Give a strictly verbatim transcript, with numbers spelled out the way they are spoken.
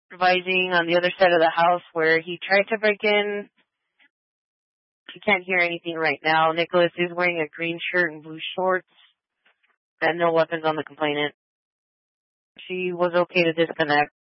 supervising on the other side of the house where he tried to break in. You can't hear anything right now. Nicholas is wearing a green shirt and blue shorts and no weapons on the complainant. She was okay to disconnect.